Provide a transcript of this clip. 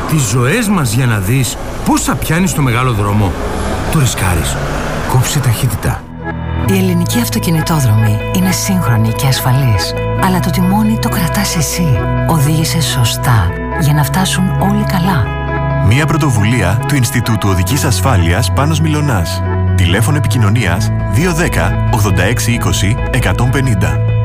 Τις ζωές μας για να δεις πόσα πιάνεις στο μεγάλο δρόμο. Το ρισκάρεις. Κόψε ταχύτητα. Η ελληνική αυτοκινητόδρομη είναι σύγχρονη και ασφαλής. Αλλά το τιμόνι το κρατάς εσύ. Οδήγησε σωστά για να φτάσουν όλοι καλά. Μια πρωτοβουλία του Ινστιτούτου Οδικής Ασφάλειας Πάνος Μιλωνάς. Τηλέφωνο επικοινωνίας 210 86 20 150.